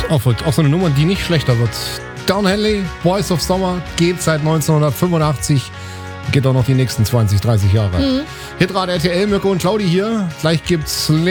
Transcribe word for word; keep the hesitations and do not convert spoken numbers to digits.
Auch, auch so eine Nummer, die nicht schlechter wird. Down Henley, Boys of Summer, geht seit neunzehnhundertfünfundachtzig, geht auch noch die nächsten zwanzig, dreißig Jahre. Mhm. Hitrad R T L, Mirko und Claudi hier. Gleich gibt's